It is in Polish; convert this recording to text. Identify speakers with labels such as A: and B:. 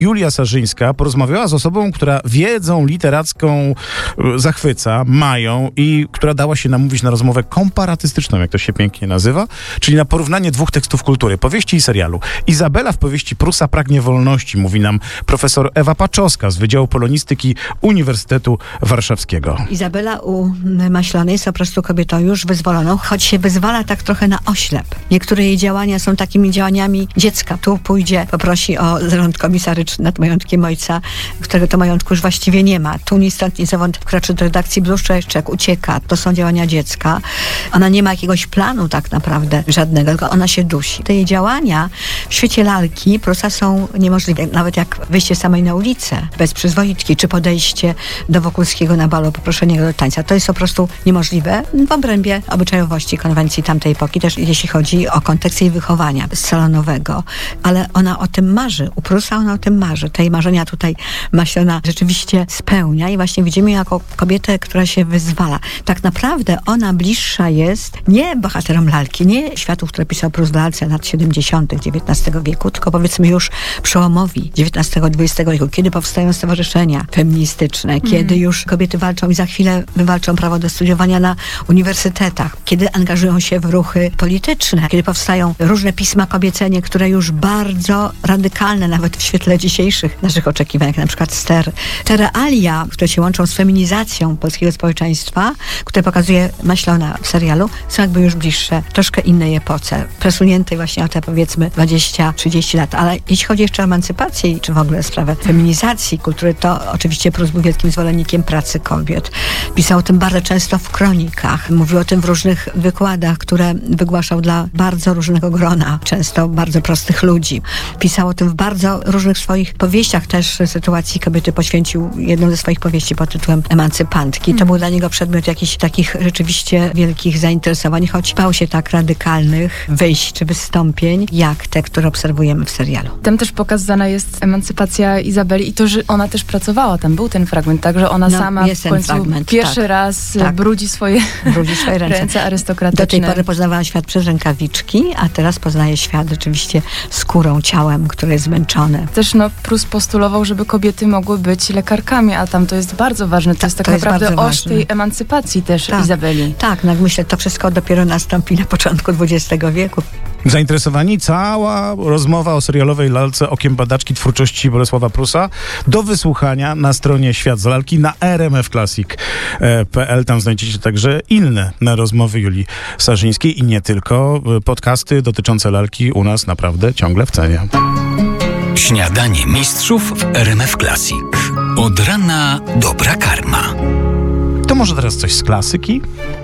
A: Julia Sarzyńska porozmawiała z osobą, która wiedzą literacką zachwyca, i która dała się namówić na rozmowę komparatystyczną, jak to się pięknie nazywa, czyli na porównanie dwóch tekstów kultury, powieści i serialu. Izabela w powieści Prusa pragnie wolności, mówi nam profesor Ewa Paczowska z Wydziału Polonistyki Uniwersytetu Warszawskiego.
B: Izabela u Maślanej jest po prostu kobietą już wyzwoloną, choć się wyzwala tak trochę na oślep. Niektóre jej działania są takimi działaniami dziecka. Tu pójdzie, poprosi o zarząd komisaryczny nad majątkiem ojca, którego to majątku już właściwie nie ma. Tu ni stąd, ni zowąd wkroczy do redakcji Bluszczek, ucieka. To są działania dziecka. Ona nie ma jakiegoś planu tak naprawdę żadnego, tylko ona się dusi. Te jej działania w świecie lalki Prusa są niemożliwe. Nawet jak wyjście samej na ulicę, bez przyzwoitki, czy podejście do Wokulskiego na balu, poproszenie go do tańca. To jest po prostu niemożliwe w obrębie obyczajowości konwencji tamtej epoki, też jeśli chodzi o kontekst jej wychowania salonowego. Ale ona o tym marzy. U Prusa ona o tym marzy. Te jej marzenia tutaj Maślona rzeczywiście spełnia i właśnie widzimy ją jako kobietę, która się wyzwala. Tak naprawdę ona bliższa jest nie bohaterom lalki, nie światu, który pisał Prus w lalce lat 70. XIX wieku, tylko powiedzmy już przełomowi XIX-XX wieku, kiedy powstają stowarzyszenia feministyczne, kiedy już kobiety walczą i za chwilę wywalczą prawo do studiowania na uniwersytetach, kiedy angażują się w ruchy polityczne, kiedy powstają różne pisma kobiece, niektóre już bardzo radykalne, nawet w świetle dzisiejszych naszych oczekiwań, jak na przykład Ster. Te realia, które się łączą z feminizacją polskiego społeczeństwa, które pokazuje Maślona w serialu, są jakby już bliższe troszkę innej epoce, przesuniętej właśnie o te powiedzmy 20-30 lat. Ale jeśli chodzi jeszcze o emancypację, czy w ogóle sprawę feminizacji kultury, to oczywiście Prus był wielkim zwolennikiem pracy kobiet. Pisał o tym bardzo często w kronikach. Mówił o tym w różnych wykładach, które wygłaszał dla bardzo różnego grona, często bardzo prostych ludzi. Pisał o tym w bardzo różnych swoich powieściach. Też sytuacji kobiety poświęcił jedną ze swoich powieści pod tytułem Emancypantki. To był dla niego przedmiot jakichś takich rzeczywiście wielkich zainteresowań, choć bał się tak radykalnych wyjść czy wystąpień, jak te, które obserwujemy w serialu.
C: Tam też pokazana jest emancypacja Izabeli i to, że ona też pracowała. Tam był ten fragment, tak, że ona sama w końcu pierwszy raz brudzi swoje ręce arystokratyczne.
B: Do tej pory poznawała świat przez rękawiczki, a teraz poznaje świat rzeczywiście skórą, ciałem, które jest zmęczone.
C: Też Prus postulował, żeby kobiety mogły być lekarkami, a tam to jest bardzo ważne. To jest tak naprawdę oś tej emancypacji też Izabeli.
B: Tak, myślę, to wszystko dopiero nastąpi na początku XX wieku.
A: Zainteresowani? Cała rozmowa o serialowej lalce Okiem badaczki twórczości Bolesława Prusa do wysłuchania na stronie Świat z lalki na rmfclassic.pl. Tam znajdziecie także inne rozmowy Julii Sarzyńskiej i nie tylko. Podcasty dotyczące lalki u nas naprawdę ciągle w cenie.
D: Śniadanie mistrzów w RMF Classic. Od rana dobra karma.
A: To może teraz coś z klasyki?